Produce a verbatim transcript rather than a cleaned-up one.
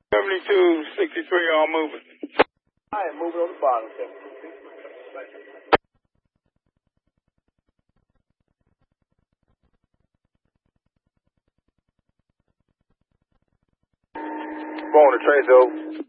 seventy-two sixty-three, all moving. I am moving on the bottom, sir. Going to Trace over.